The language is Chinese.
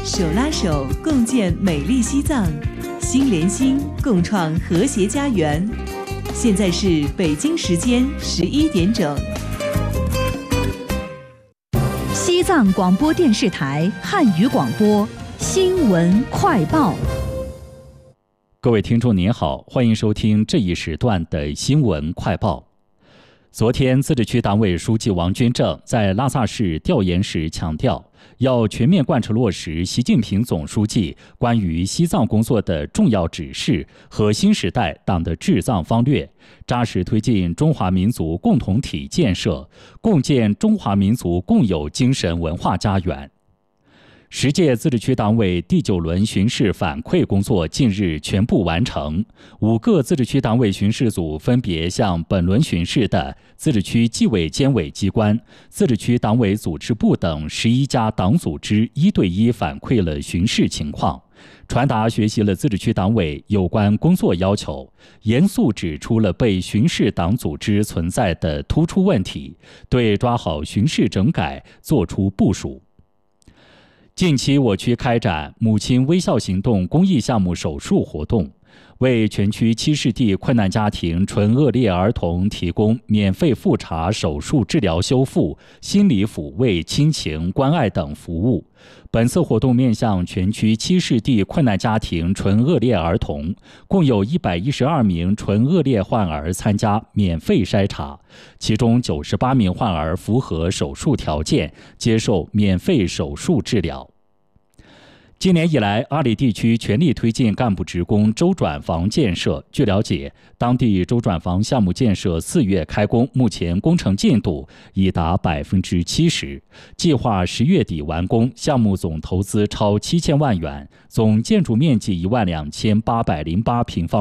手拉手共建美丽西藏，心连心共创和谐家园。现在是北京时间11点整。 西藏广播电视台汉语广播新闻快报。 各位听众您好，欢迎收听这一时段的新闻快报。昨天，自治区党委书记王军正在拉萨市调研时强调，要全面贯彻落实习近平总书记关于西藏工作的重要指示和新时代党的治藏方略，扎实推进中华民族共同体建设，共建中华民族共有精神文化家园。10届自治区党委第9轮巡视反馈工作近日全部完成，5个自治区党委巡视组分别向本轮巡视的自治区纪委监委机关、自治区党委组织部等11家党组织1对1反馈了巡视情况，传达学习了自治区党委有关工作要求，严肃指出了被巡视党组织存在的突出问题，对抓好巡视整改作出部署。近期我区开展母亲微笑行动公益项目手术活动，为全区7市地困难家庭纯恶劣儿童提供免费复查、手术治疗修复、心理抚慰、亲情关爱等服务。本次活动面向全区7市地困难家庭纯恶劣儿童，共有112名纯恶劣患儿参加免费筛查，其中98名患儿符合手术条件，接受免费手术治疗。今年以来，阿里地区全力推进干部职工周转房建设。据了解，当地周转房项目建设4月开工，目前工程进度已达70%，计划10月底完工，项目总投资超7000万元，总建筑面积12808平方